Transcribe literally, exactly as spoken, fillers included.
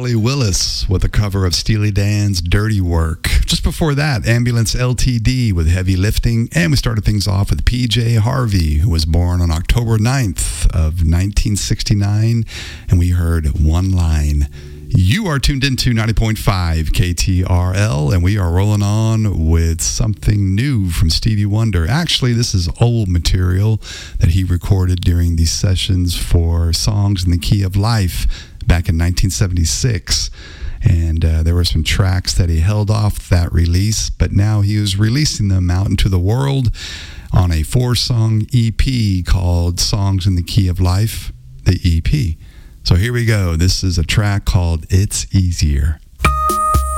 Shelley Willis with a cover of Steely Dan's Dirty Work. Just before that, Ambulance L T D with Heavy Lifting. And we started things off with P J Harvey, who was born on October ninth of nineteen sixty-nine. And we heard One Line. You are tuned into ninety point five K T R L, and we are rolling on with something new from Stevie Wonder. Actually, this is old material that he recorded during these sessions for Songs in the Key of Life back in nineteen seventy-six. And uh, there were some tracks that he held off that release, but now he is releasing them out into the world on a four-song E P called Songs in the Key of Life, the E P. So here we go. This is a track called It's Easier.